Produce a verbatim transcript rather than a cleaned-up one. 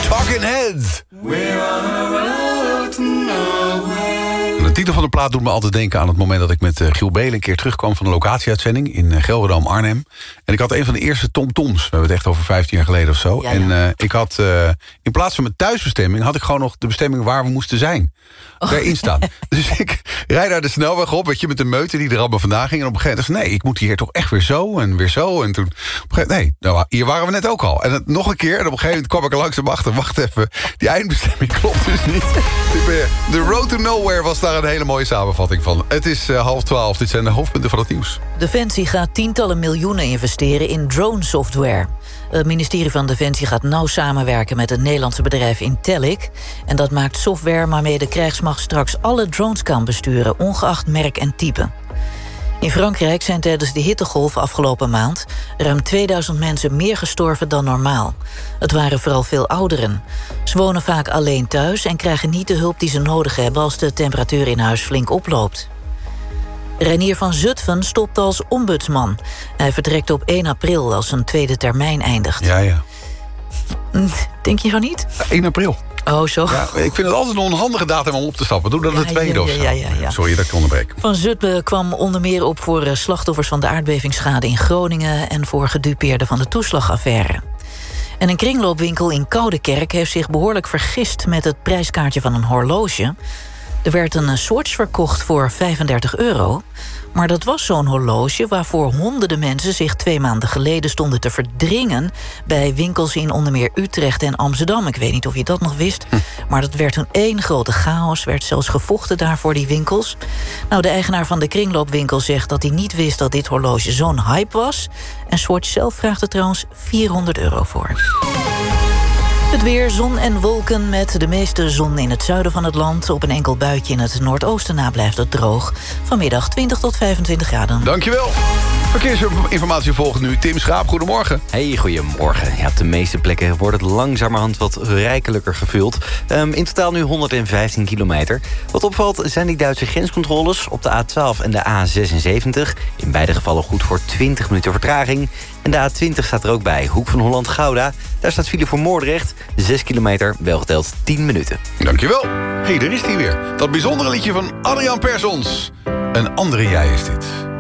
Talking Heads. We're on a road to nowhere. De titel van de plaat doet me altijd denken aan het moment dat ik met uh, Giel Belen een keer terugkwam van een locatieuitzending in uh, Gelredome, Arnhem. En ik had een van de eerste TomToms. We hebben het echt over vijftien jaar geleden of zo. Ja, ja. En uh, ik had uh, in plaats van mijn thuisbestemming had ik gewoon nog de bestemming waar we moesten zijn. Oh. Daarin staan. Dus ik rijd daar de snelweg op, weet je, met de meute die er allemaal vandaan ging. En op een gegeven moment dacht ik, nee, ik moet hier toch echt weer zo en weer zo. En toen, op een gegeven moment, nee, nou, hier waren we net ook al. En het, nog een keer, en op een gegeven moment kwam ik er langzaam achter. Wacht even, die eindbestemming klopt dus niet. De Road to Nowhere was daar een hele mooie samenvatting van. Het is uh, half twaalf, dit zijn de hoofdpunten van het nieuws. Defensie gaat tientallen miljoenen investeren in drone-software. Het ministerie van Defensie gaat nauw samenwerken met het Nederlandse bedrijf Intellic. En dat maakt software waarmee de krijgsmacht straks alle drones kan besturen, ongeacht merk en type. In Frankrijk zijn tijdens de hittegolf afgelopen maand ruim tweeduizend mensen meer gestorven dan normaal. Het waren vooral veel ouderen. Ze wonen vaak alleen thuis en krijgen niet de hulp die ze nodig hebben als de temperatuur in huis flink oploopt. Reinier van Zutphen stopt als ombudsman. Hij vertrekt op één april als zijn tweede termijn eindigt. Ja, ja. Denk je van niet? één april. Oh, zo. Ja, ik vind het altijd een onhandige datum om op te stappen. Doe dat ja, de tweede ja, of zo. Ja, ja, ja. Sorry dat ik onderbreek. Van Zutphen kwam onder meer op voor slachtoffers van de aardbevingsschade in Groningen en voor gedupeerden van de toeslagaffaire. En een kringloopwinkel in Koudekerk heeft zich behoorlijk vergist met het prijskaartje van een horloge. Er werd een Swatch verkocht voor vijfendertig euro. Maar dat was zo'n horloge waarvoor honderden mensen zich twee maanden geleden stonden te verdringen bij winkels in onder meer Utrecht en Amsterdam. Ik weet niet of je dat nog wist, hm. maar dat werd toen één grote chaos. Werd zelfs gevochten daar voor die winkels. Nou, de eigenaar van de kringloopwinkel zegt dat hij niet wist dat dit horloge zo'n hype was. En Swatch zelf vraagt er trouwens vierhonderd euro voor. Het weer, zon en wolken met de meeste zon in het zuiden van het land. Op een enkel buitje in het noordoosten na blijft het droog. Vanmiddag twintig tot vijfentwintig graden. Dankjewel. Verkeersinformatie volgt nu. Tim Schaap, goedemorgen. Hey, goedemorgen. Ja, op de meeste plekken wordt het langzamerhand wat rijkelijker gevuld. Um, in totaal nu honderdvijftien kilometer. Wat opvalt zijn die Duitse grenscontroles op de A twaalf en de A zesenzeventig. In beide gevallen goed voor twintig minuten vertraging. En de A twintig staat er ook bij. Hoek van Holland-Gouda. Daar staat file voor Moordrecht. zes kilometer, wel geteld tien minuten. Dankjewel. Hé, hey, daar is hij weer. Dat bijzondere liedje van Adriaan Persons. Een andere jij is dit.